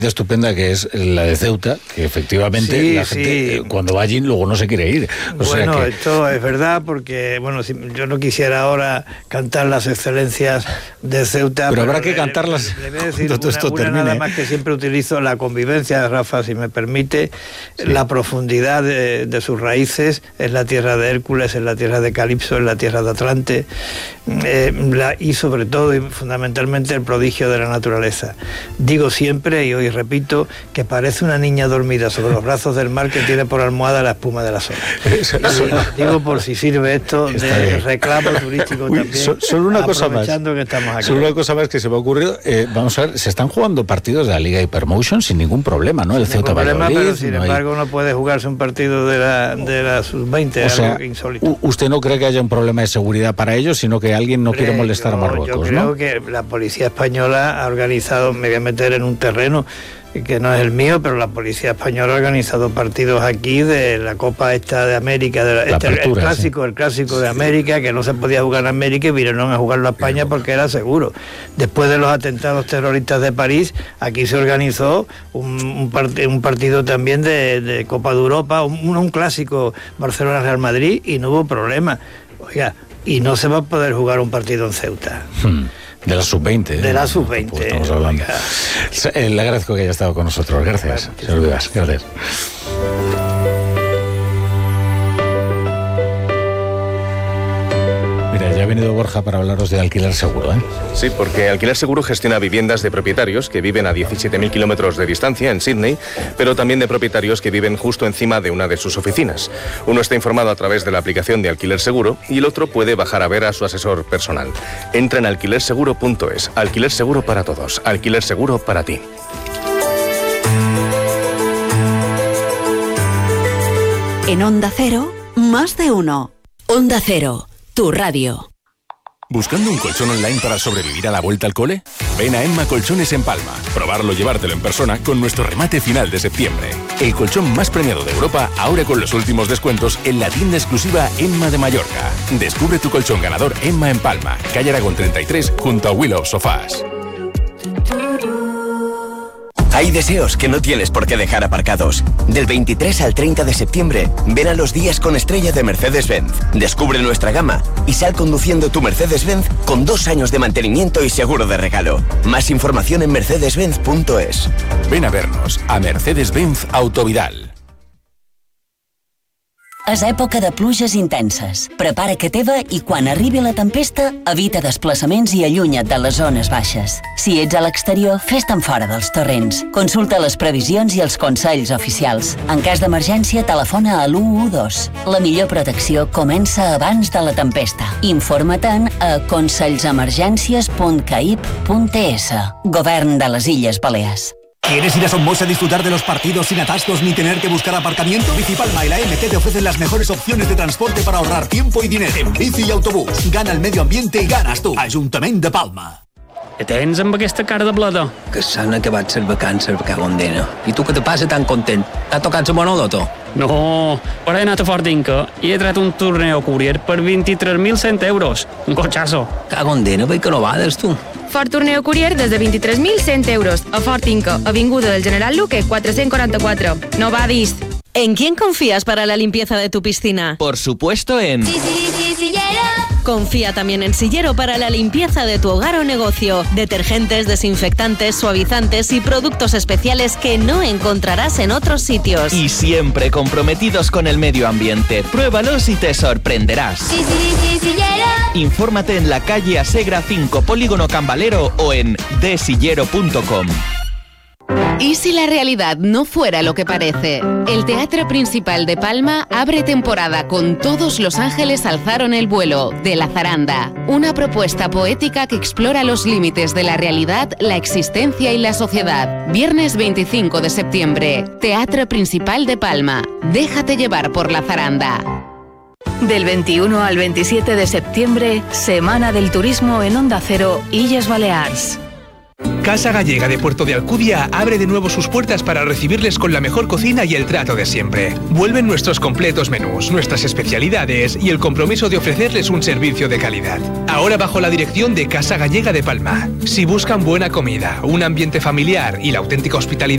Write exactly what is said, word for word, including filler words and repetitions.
estupenda que es la de Ceuta, que efectivamente sí, la gente sí. cuando va allí luego no se quiere ir. O bueno, sea que... esto es verdad porque, bueno, si, yo no quisiera ahora cantar las excelencias de Ceuta. Pero, pero habrá le, que cantarlas le, le voy a decir cuando una, esto una termine. Nada más que siempre utilizo la convivencia, Rafa, si me permite, sí. la profundidad de, de sus raíces en la tierra de Hércules, en la tierra de Calipso, en la tierra de Atlante, eh, la, y sobre todo y fundamentalmente el prodigio de la naturaleza. Digo siempre, y hoy repito, que parece una niña dormida sobre los brazos del mar que tiene por almohada la espuma de la ola. Eso, eso. Digo por si sirve esto Está de bien. reclamo turístico. Uy, también. So, solo una cosa más. Que estamos aquí. Solo una cosa más que se me ha ocurrido. Eh, vamos a ver, se están jugando partidos de la Liga Hypermotion sin ningún problema, ¿no? El sin Ceuta problema, Valladolid. Pero sin no embargo hay... no puede jugarse un partido de la, de la sub veinte, o algo sea, insólito. ¿Usted no cree que haya un problema de seguridad para ellos, sino que alguien no Hombre, quiere molestar yo, a Marruecos, yo creo ¿no? que la policía española ha organizado, me voy a meter en un terreno que no es el mío, pero la policía española ha organizado partidos aquí de la Copa esta de América, de la, la este, apertura, el clásico, sí. el clásico de América, que no se podía jugar en América y vinieron a jugarlo a España porque era seguro. Después de los atentados terroristas de París, aquí se organizó un, un, part, un partido también de, de Copa de Europa, un, un clásico Barcelona-Real Madrid, y no hubo problema. Oiga, y no se va a poder jugar un partido en Ceuta. Hmm. De la sub veinte. De la sub veinte. Pues estamos hablando. Eh, le agradezco que haya estado con nosotros. Gracias, señor Vivas. Gracias. Mira, ya ha venido Borja para hablaros de alquiler seguro, ¿eh? Sí, porque Alquiler Seguro gestiona viviendas de propietarios que viven a diecisiete mil kilómetros de distancia en Sydney, pero también de propietarios que viven justo encima de una de sus oficinas. Uno está informado a través de la aplicación de Alquiler Seguro y el otro puede bajar a ver a su asesor personal. Entra en alquiler seguro punto es. Alquiler Seguro para todos. Alquiler Seguro para ti. En Onda Cero, más de uno. Onda Cero, tu radio. ¿Buscando un colchón online para sobrevivir a la vuelta al cole? Ven a Emma Colchones en Palma. Probarlo y llevártelo en persona con nuestro remate final de septiembre. El colchón más premiado de Europa, ahora con los últimos descuentos en la tienda exclusiva Emma de Mallorca. Descubre tu colchón ganador Emma en Palma, calle Aragón treinta y tres, junto a Willow Sofás. Hay deseos que no tienes por qué dejar aparcados. Del veintitrés al treinta de septiembre, ven a los días con estrella de Mercedes-Benz. Descubre nuestra gama y sal conduciendo tu Mercedes-Benz con dos años de mantenimiento y seguro de regalo. Más información en mercedes benz punto es. Ven a vernos a Mercedes-Benz Autovidal. És època de pluges intenses. Prepara que teva i quan arribi la tempesta, evita desplaçaments i allunya't de les zones baixes. Si ets a l'exterior, fes-te'n fora dels torrents. Consulta les previsions i els consells oficials. En cas d'emergència, telefona a l'u u dos. La millor protecció comença abans de la tempesta. Informa-te'n a consells emergències punt caip punt es. Govern de les Illes Balears. ¿Quieres ir a Somos a disfrutar de los partidos sin atascos ni tener que buscar aparcamiento? Bicipalma y la M T te ofrecen las mejores opciones de transporte para ahorrar tiempo y dinero. En bici y autobús. Gana el medio ambiente y ganas tú. Ajuntament de Palma. Què tens amb aquesta cara de bleda? Que s'han acabat les vacances per Cagondena. I tu que te passa tan content? T'ha tocat la bona loto? No, però he anat a Fortinca i he tret un torneo Courier per vint-i-tres mil cent euros. Un cotxazo. Cagondena, veig que no vades, tu. Ford Torneo Courier des de vint-i-tres mil cent euros. A Fortinca, avinguda del General Luque, cuatrocientos cuarenta y cuatro. No vadis. ¿En quién confías para la limpieza de tu piscina? Por supuesto en... Sí, sí, sí, Sillero. Confía también en Sillero para la limpieza de tu hogar o negocio. Detergentes, desinfectantes, suavizantes y productos especiales que no encontrarás en otros sitios. Y siempre comprometidos con el medio ambiente. Pruébalos y te sorprenderás. Sí, sí, sí, Sillero. Infórmate en la calle Asegra cinco, Polígono Cambalero o en desillero punto com. ¿Y si la realidad no fuera lo que parece? El Teatro Principal de Palma abre temporada con Todos los ángeles alzaron el vuelo, de La Zaranda. Una propuesta poética que explora los límites de la realidad, la existencia y la sociedad. Viernes veinticinco de septiembre, Teatro Principal de Palma. Déjate llevar por La Zaranda. Del veintiuno al veintisiete de septiembre, Semana del Turismo en Onda Cero, Illes Balears. Casa Gallega de Puerto de Alcudia abre de nuevo sus puertas para recibirles con la mejor cocina y el trato de siempre. Vuelven nuestros completos menús, nuestras especialidades y el compromiso de ofrecerles un servicio de calidad. Ahora bajo la dirección de Casa Gallega de Palma. Si buscan buena comida, un ambiente familiar y la auténtica hospitalidad